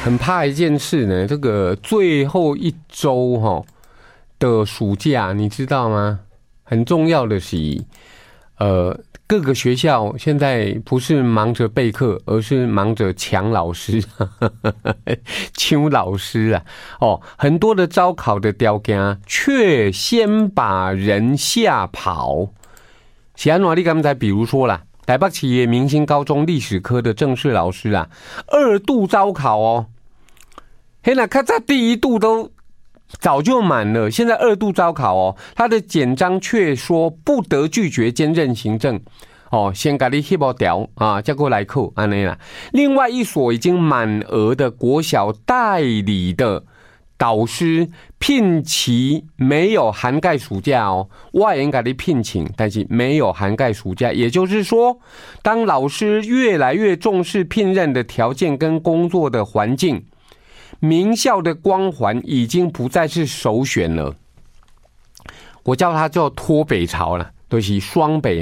很怕一件事呢，这个最后一周的暑假，你知道吗？很重要的是，各个学校现在不是忙着备课，而是忙着抢老师，抢老师啊！很多的招考的条件却先把人吓跑。是安怎你刚才比如说啦，台北市的明星高中历史科的正式老师啊，2度招考哦。嘿，那看在第1度都早就满了，现在2度招考哦，他的简章却说不得拒绝兼任行政。先给你翕条啊，再过来扣安尼啦。另外一所已经满额的国小代理的导师聘期没有涵盖暑假哦，我也给你聘请，但是没有涵盖暑假，也就是说，当老师越来越重视聘任的条件跟工作的环境，名校的光环已经不再是首选了。我叫它叫脱北潮了，就是双北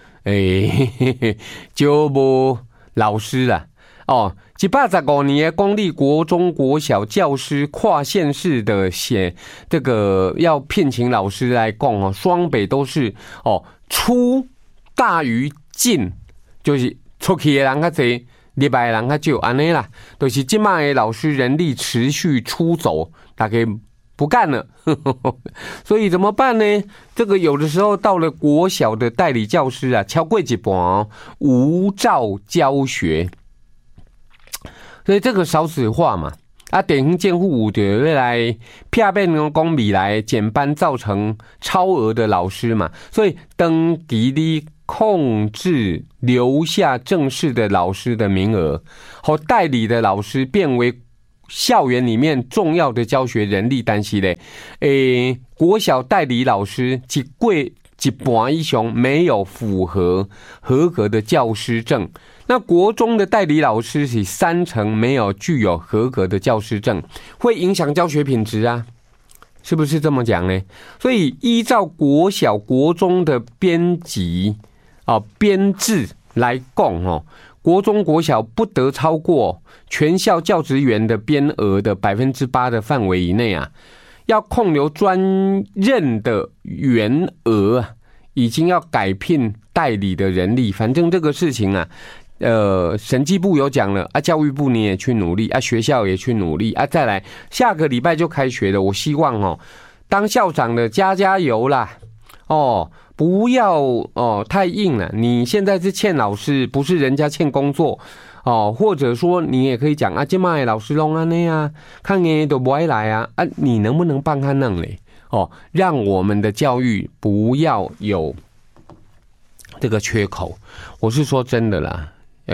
就无老师啦。115年的公立国中国小教师跨县市的这个要聘请老师来讲双北都是出大于进，就是出去的人较多，入来的人较少，安尼啦，就是现在的老师人力持续出走，大概不干了，所以怎么办呢？这个有的时候到了国小的代理教师啊，超过一半无照教学，所以这个少子化嘛，典型监护有就来骗骗讲未来减班造成超额的老师嘛，所以登记你控制留下正式的老师的名额，和代理的老师变为校园里面重要的教学人力，但是咧，国小代理老师一半以上没有符合合格的教师证，那国中的代理老师是30%没有具有合格的教师证，会影响教学品质啊，是不是这么讲呢？所以依照国小国中的编制来讲国中国小不得超过全校教职员的编额的8%的范围以内啊，要控留专任的员额已经要改聘代理的人力，反正这个事情啊，审计部有讲了啊，教育部你也去努力啊，学校也去努力啊，再来下个礼拜就开学了，我希望当校长的加油啦，不要太硬了，你现在是欠老师，不是人家欠工作或者说你也可以讲啊，现在的老师都这样啊，看你都不爱来啊，你能不能帮他弄嘞？让我们的教育不要有这个缺口。我是说真的啦，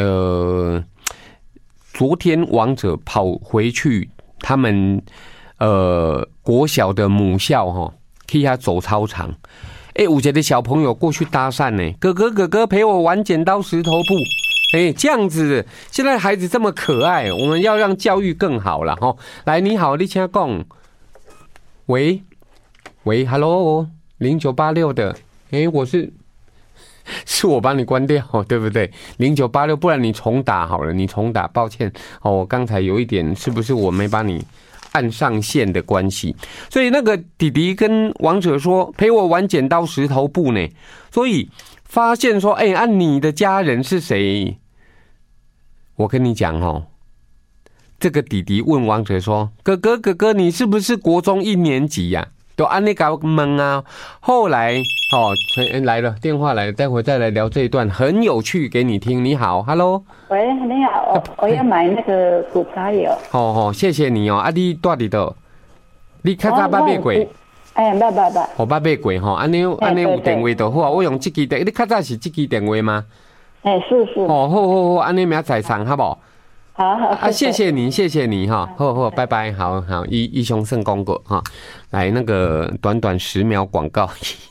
昨天王者跑回去他们国小的母校去他走操场。有一个小朋友过去搭讪呢，哥哥陪我玩剪刀石头布。这样子，现在孩子这么可爱，我们要让教育更好了来，你好，你请讲。喂 ，Hello， 0986的，是我帮你关掉，对不对？0986，不然你重打好了，你重打，抱歉我刚才有一点，是不是我没把你按上线的关系？所以那个弟弟跟王者说陪我玩剪刀石头布呢，所以发现说你的家人是谁？我跟你讲这个弟弟问王者说，哥哥你是不是国中1年级呀？都按那个问啊。后来来了，电话来了，待会再来聊这一段很有趣给你听。你好 ，Hello， 喂，你好，我要买那个古茶油。 谢谢你你住伫倒？你较早捌买过？ 捌。 捌买过安尼有电话就好啊。我用这支电，你较早是这支电话吗？ 是。 好，安尼明仔载上好不好？ 好， 谢谢你好，拜拜，好，一雄胜公过来那个短10秒广告，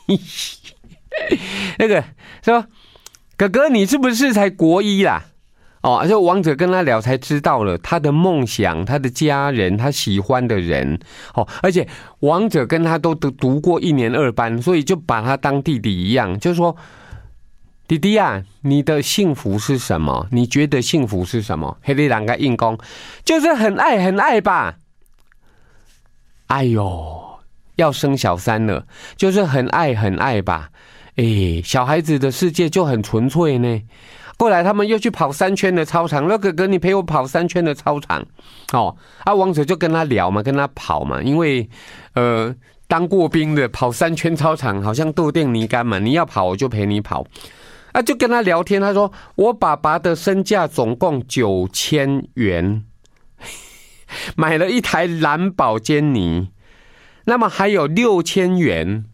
那个说哥哥你是不是才国1啦？而且王者跟他聊才知道了他的梦想，他的家人，他喜欢的人而且王者跟他都读过1年2班，所以就把他当弟弟一样，就是说弟弟啊，你的幸福是什么？你觉得幸福是什么？黑里人个硬讲，就是很爱很爱吧。哎呦，要生小三了，就是很爱很爱吧。小孩子的世界就很纯粹呢。后来他们又去跑3圈的操场，那哥哥你陪我跑3圈的操场。王者就跟他聊嘛，跟他跑嘛，因为当过兵的跑3圈操场好像豆电泥干嘛，你要跑我就陪你跑。就跟他聊天，他说我爸爸的身价总共9000元，买了一台兰博基尼，那么还有6000元。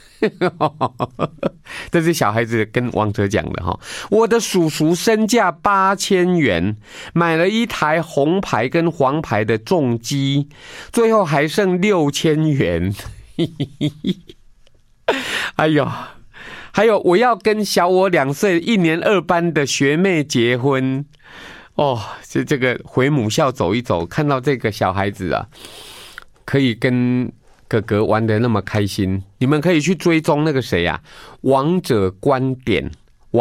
这是小孩子跟王者讲的哈。我的叔叔身价8000元，买了一台红牌跟黄牌的重机，最后还剩6000元。哎呦！还有，我要跟小我2岁、1年2班的学妹结婚。这个回母校走一走，看到这个小孩子啊，可以跟哥哥玩得那么开心。你们可以去追踪那个谁啊，王者观点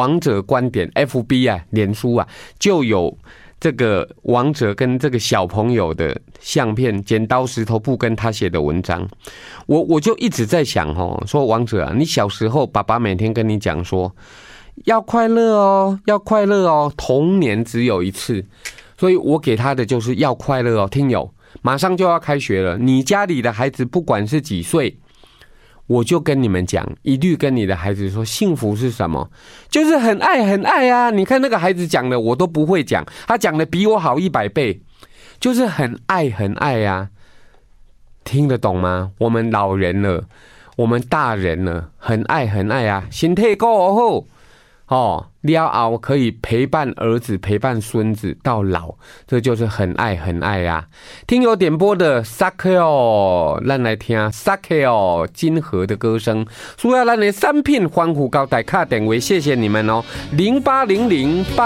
FB 啊，脸书啊，就有这个王者跟这个小朋友的相片，剪刀石头布跟他写的文章。我就一直在想说王者啊，你小时候爸爸每天跟你讲说要快乐哦，要快乐哦，童年只有一次，所以我给他的就是要快乐哦。听友，马上就要开学了，你家里的孩子不管是几岁，我就跟你们讲，一律跟你的孩子说，幸福是什么？就是很爱很爱啊！你看那个孩子讲的我都不会讲，他讲的比我好100倍，就是很爱很爱啊！听得懂吗？我们老人了，我们大人了，很爱很爱啊！身体够好了后可以陪伴儿子陪伴孙子到老，这就是很爱很爱啊。听友点播的 Sakyo， 咱来听 Sakyo 金河的歌声，需要咱的3片欢呼高台卡点位，谢谢你们哦，0800